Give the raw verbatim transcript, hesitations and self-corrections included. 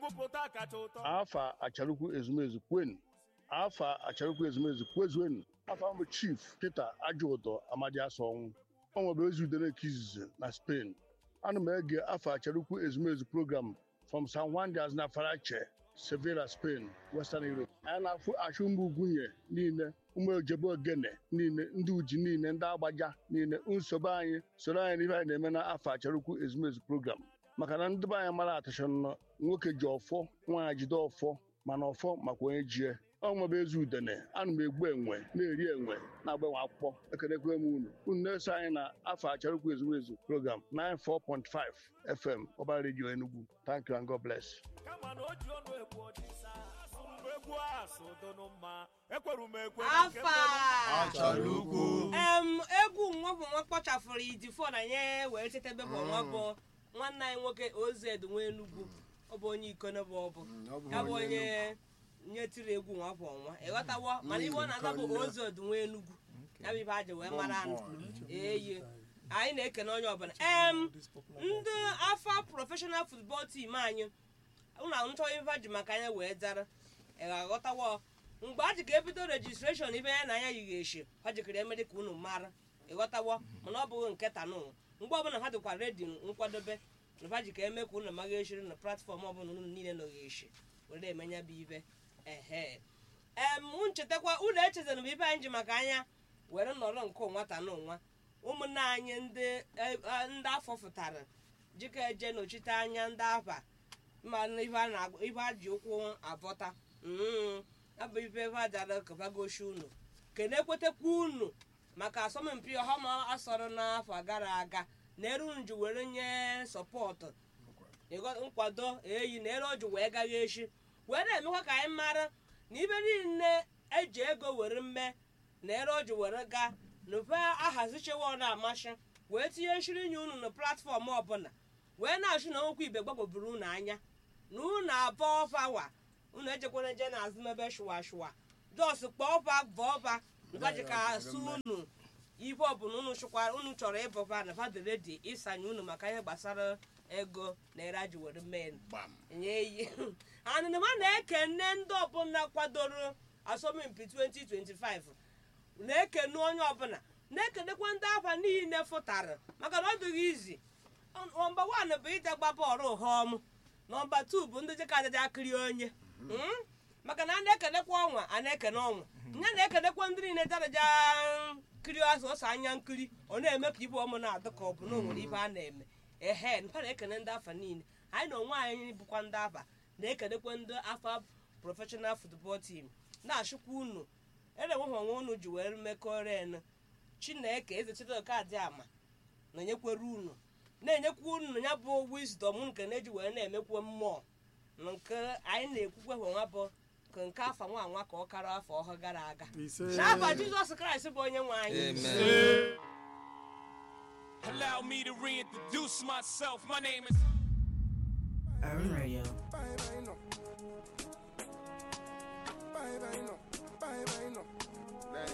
afa acharukwu ezumezu kwenu afa acharukwu ezumezu kwezuenu afa mbụ chief Peter Ajụụtọ Amadi Asọnwụ ọ nwebe ezi udere nke izizi na Spain ana m ege afa acharukwu ezumezu program from San Juan de Aznafarache, Sevilla, Spain, Western Europe. Anyị na-afụ achụmgbu ugwunye niile ụmụ ojebe ogene niile ndị uji niile ndị agbaja niile nsogbu anyị soro anyị n'ihe anyị na-eme na afọ acharukwu ezumezu program maka na ndị be anyị mara atachọ nọ nwoke ji ọfọ nwaanyị jide ọfọ mana ọfọ maka onye jie ọ nwebe ezi udene ana m egbu enwe na-eri enwe na-agbanwe akwụkwọ ekenekwe m unu unu na-eso anyị na afọ acharukwu ezumezu program ninety-four point five F M Ọba Radio Enugu. Thank you and God bless. afa acharukwu em egwu nwa bụ nwa kpọchafụrụ idifo na nye wee chetebe bụ nwa bụ nwanne anyị nwoke Oz nwa Enugu ọ bụ onye ikono bụ ọ bụ ya bụ onye nye tiri egwu nwa bụ ọnwa ịghọtawo mana ibe ọ na-aza bụ Oz nwa Enugu ya bụ ibe aja wee mara anụ eyi anyị na-ekene onye ọbụla em ndị afa professional football team anyị ụlọ anụchọ ife ji maka anya wee dara ịghọtawo mgbe a ji ka ebido registration ibe ya na anya yi ga-eshi ha jikere eme dịka unu mara ịghọtawo mana ọ bụghị nke tanụ mgbe ọbụla ha dịkwa redi nkwadobe na ha ji ka eme ka unu maga eshiri na platfọm ọbụla unu niile nọ ga-eshi were emenya bụ ibe ehe em nchetakwa unu echezana bụ ibe anyị ji maka anya were nọrọ nke nwata n'ụnwa ụmụnne anyị ndị ndị afọ fụtara jika eje n'ochite anya ndị afa ma ife a ji ụkwụ avọta abụ ife ebe a dara kabagoshi unu kenekwetekwa unu maka asọmpi ọha ma asọrọ n'afọ gara aga na eru nji were nye sọpọtụ nkwado eyi na eru oji wee gaghị echi wee na-emekwa ka anyị mara na ibe niile eji ego were mme na eru oji were gaa na ufe ahazichewa na-amasị wee tinye nshiri nye unu na platfọm ọbụla wee na-achụ na okwu ibe gbagoburu unu anya na unu abụọ fawa unu ejekwana eje na azụmebe shụwa shụwa jos kpọọba bọọba nvaji ka asụ unu ife ọbụla unu chụkwara unu chọrọ ịbụba na faderedi ịsanye unu maka ihe gbasara ego na eraji were men nye iyi anụnụma na-eke nne ndị ọbụla kwadoro asọmpi twenty twenty-five na-ekene onye ọbụla na-ekenekwa ndị afa niile fụtara maka na ọ dịghị izi nọmba one bụ ite gba bọọlụ họm nọmba two bụ ndị dịka adịdị akịrị onye maka na a na-ekenekwa ọnwa a na-ekene ọnwa nya na-ekenekwa ndị niile daraja nkiri azụ ọsọ anya nkiri ọ na-eme ka ibe ọmụ na-adị ka ọ bụ na o nwere ibe a na-eme ehe mpa na-ekene ndị afa niile anyị na onwe anyị bụkwa ndị afa na-ekenekwa ndị afa professional football team na-achụkwa unu erenweghị onwe unu ji wee mekọrọ enu Chineke eze Chidioka adị ama na-enyekwere unu na-enyekwa unu na ya bụ wisdom nke na-eji wee na-emekwa mmụọ na nke anyị na-ekwukwe nwa bụ ka nke afa nwa nwa ka ọ kara afọ ọhụ gara aga n'afa Jizọs Kraịst bụ onye nwe anyị. Allow me to reintroduce myself. My name is Urban Radio.